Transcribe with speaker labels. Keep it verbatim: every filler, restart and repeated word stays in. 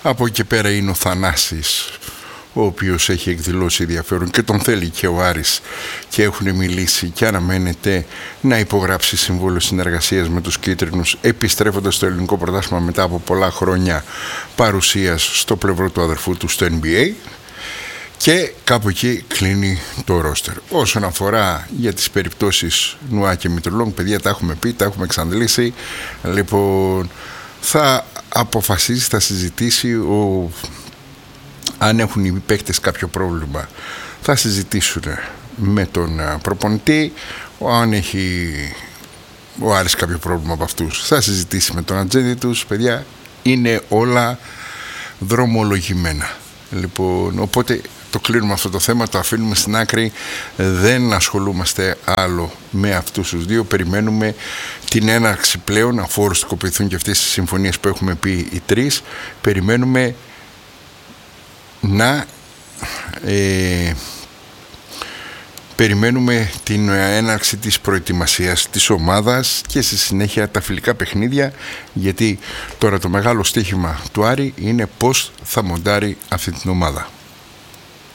Speaker 1: Από εκεί πέρα είναι ο Θανάσης, ο οποίος έχει εκδηλώσει ενδιαφέρον και τον θέλει και ο Άρης και έχουν μιλήσει και αναμένεται να υπογράψει συμβόλαιο συνεργασίας με τους κίτρινους, επιστρέφοντας στο ελληνικό πρωτάθλημα μετά από πολλά χρόνια παρουσίας στο πλευρό του αδερφού του στο N B A. Και κάπου εκεί κλείνει το ρόστερ. Όσον αφορά για τις περιπτώσεις Νουά και Μητρολόγου, παιδιά, τα έχουμε πει, τα έχουμε εξαντλήσει. Λοιπόν, θα αποφασίσει, θα συζητήσει ο... αν έχουν οι παίκτες κάποιο πρόβλημα, θα συζητήσουν με τον προπονητή. Αν έχει ο Άρης κάποιο πρόβλημα από αυτούς, θα συζητήσει με τον ατζέντη τους. Παιδιά, είναι όλα δρομολογημένα. Λοιπόν, οπότε το κλείνουμε αυτό το θέμα, το αφήνουμε στην άκρη, δεν ασχολούμαστε άλλο με αυτούς τους δύο. Περιμένουμε την έναρξη πλέον, αφού οριστικοποιηθούν και αυτές οι συμφωνίες που έχουμε πει οι τρεις. Περιμένουμε να ε, περιμένουμε την έναρξη της προετοιμασίας της ομάδας και στη συνέχεια τα φιλικά παιχνίδια, γιατί τώρα το μεγάλο στοίχημα του Άρη είναι πώς θα μοντάρει αυτή την ομάδα.